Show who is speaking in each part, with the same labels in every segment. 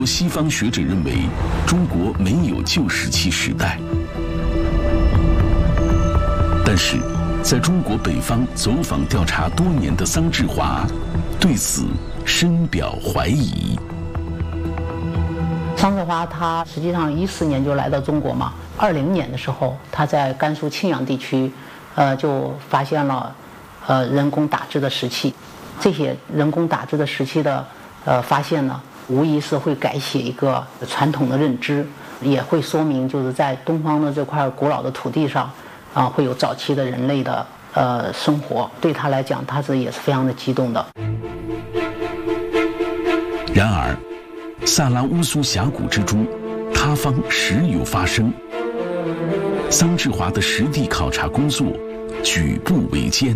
Speaker 1: 西方学者认为，中国没有旧石器时代，但是，在中国北方走访调查多年的桑志华对此深表怀疑。
Speaker 2: 桑志华他实际上14年就来到中国嘛，20年的时候他在甘肃庆阳地区，就发现了人工打制的石器。这些人工打制的石器的发现呢，无疑是会改写一个传统的认知，也会说明就是在东方的这块古老的土地上，会有早期的人类的生活。对他来讲，他也是非常的激动的。
Speaker 1: 然而，萨拉乌苏峡谷之中，塌方时有发生。桑志华的实地考察工作举步维艰。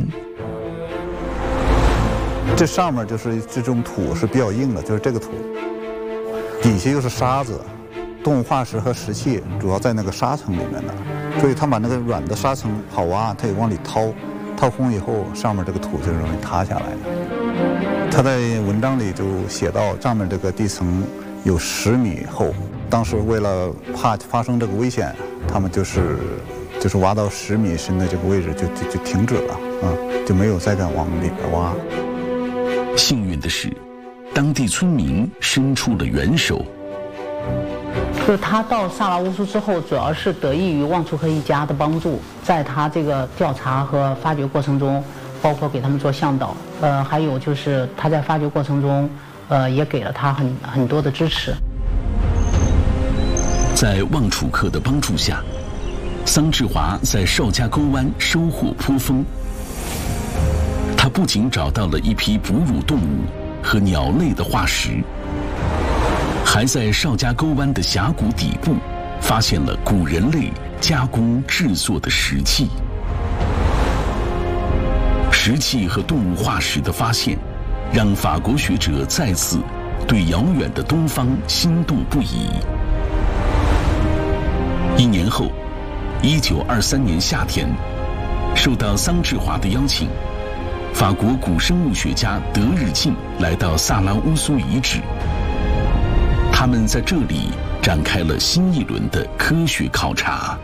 Speaker 3: 这上面就是这种土是比较硬的，就是这个土，底下又是沙子，动物化石和石器主要在那个沙层里面的，所以他把那个软的沙层好挖，他也往里掏，掏空以后，上面这个土就容易塌下来的。他在文章里就写到，上面这个地层有10米厚，当时为了怕发生这个危险，他们就是挖到10米深的这个位置就停止了，就没有再敢往里边挖。
Speaker 1: 幸运的是，当地村民伸出了援手。
Speaker 2: 就是他到萨拉乌苏之后，主要是得益于旺楚克一家的帮助，在他这个调查和发掘过程中，包括给他们做向导，还有就是他在发掘过程中，也给了他很多的支持。
Speaker 1: 在旺楚克的帮助下，桑志华在邵家沟湾收获颇丰。他不仅找到了一批哺乳动物和鸟类的化石，还在邵家沟湾的峡谷底部发现了古人类加工制作的石器。石器和动物化石的发现，让法国学者再次对遥远的东方心动不已。1年后，1923年夏天，受到桑志华的邀请，法国古生物学家德日进来到萨拉乌苏遗址，他们在这里展开了新一轮的科学考察。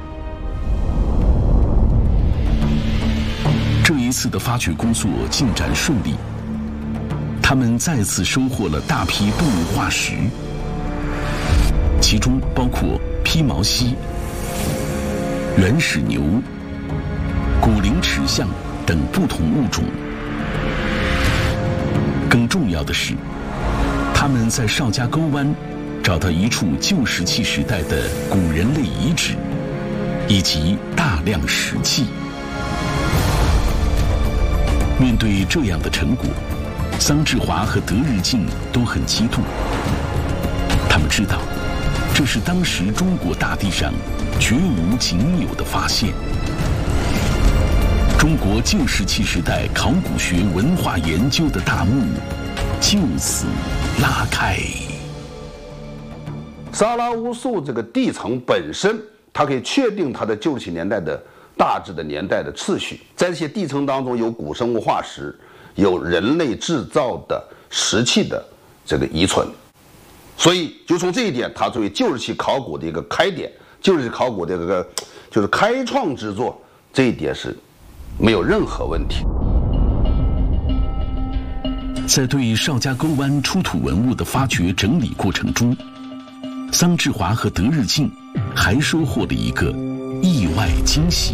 Speaker 1: 这一次的发掘工作进展顺利，他们再次收获了大批动物化石，其中包括披毛犀、原始牛、古灵齿象等不同物种。更重要的是，他们在邵家沟湾找到一处旧石器时代的古人类遗址，以及大量石器。面对这样的成果，桑志华和德日进都很激动。他们知道，这是当时中国大地上绝无仅有的发现。中国旧石器时代考古学文化研究的大幕就此拉开。
Speaker 4: 萨拉乌苏这个地层本身，它可以确定它的旧石器年代的大致的年代的次序。在这些地层当中，有古生物化石，有人类制造的石器的这个遗存。所以，就从这一点，它作为旧石器考古的一个开点，旧石器考古的这个就是开创之作，这一点是没有任何问题。
Speaker 1: 在对邵家沟湾出土文物的发掘整理过程中，桑志华和德日进还收获了一个意外惊喜。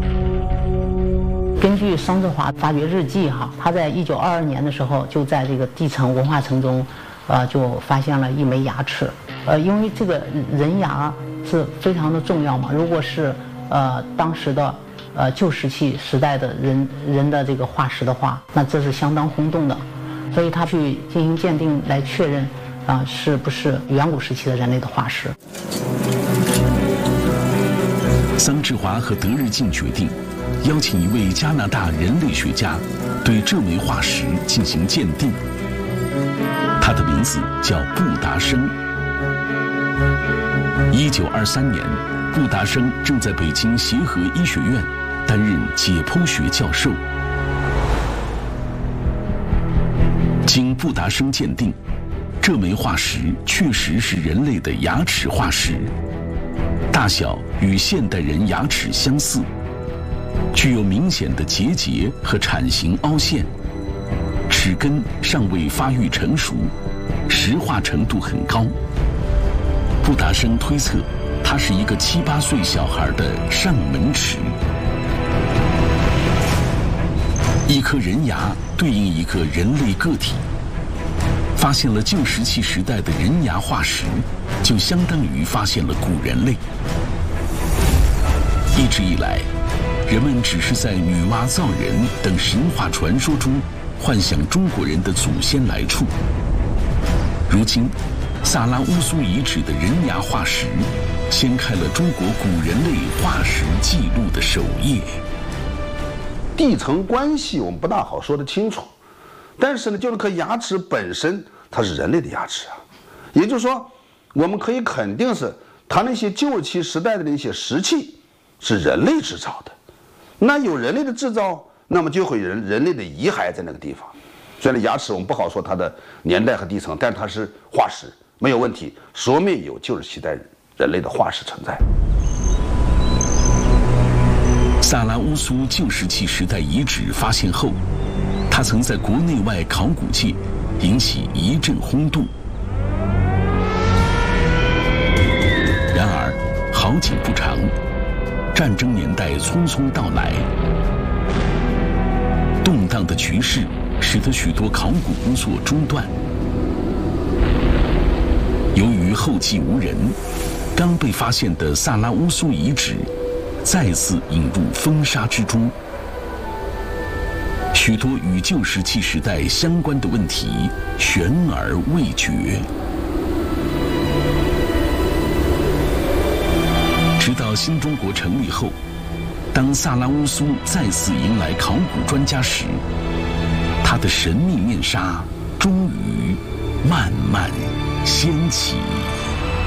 Speaker 2: 根据桑志华发掘日记他在1922年的时候就在这个地层文化层中，就发现了一枚牙齿。因为这个人牙是非常的重要嘛，如果是当时的旧石器时代的人的这个化石的话，那这是相当轰动的，所以他去进行鉴定来确认是不是远古时期的人类的化石。
Speaker 1: 桑志华和德日进决定邀请一位加拿大人类学家对这枚化石进行鉴定，他的名字叫布达生。1923年，布达生正在北京协和医学院担任解剖学教授。经布达生鉴定， 这枚化石确实是人类的牙齿化石，大小与现代人牙齿相似，具有明显的结节和铲形凹陷，齿根尚未发育成熟，石化程度很高。布达生推测，它是一个7、8岁小孩的上门齿。一颗人牙对应一个人类个体，发现了旧石器时代的人牙化石，就相当于发现了古人类。一直以来，人们只是在女娲造人等神话传说中幻想中国人的祖先来处。如今，萨拉乌苏遗址的人牙化石掀开了中国古人类化石记录的首页。
Speaker 4: 地层关系我们不大好说得清楚，但是呢，就那颗牙齿本身它是人类的牙齿啊，也就是说，我们可以肯定是它那些旧期时代的那些石器是人类制造的。那有人类的制造，那么就会有人类的遗骸在那个地方。虽然牙齿我们不好说它的年代和地层，但是它是化石，没有问题，说明有旧石器代人类的化石存在。
Speaker 1: 萨拉乌苏旧石器时代遗址发现后，它曾在国内外考古界引起一阵轰动。然而，好景不长，战争年代匆匆到来，动荡的局势使得许多考古工作中断。由于后继无人，刚被发现的萨拉乌苏遗址再次引入风沙之中，许多与旧石器时代相关的问题悬而未决。直到新中国成立后，当萨拉乌苏再次迎来考古专家时，它的神秘面纱终于慢慢掀起。